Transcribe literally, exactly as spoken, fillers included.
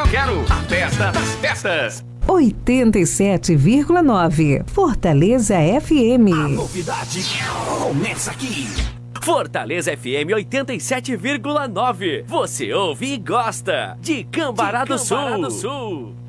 quero a festa das festas. oitenta e sete vírgula nove Fortaleza F M. A novidade começa aqui. Fortaleza F M oitenta e sete vírgula nove. Você ouve e gosta de Cambará do Sul.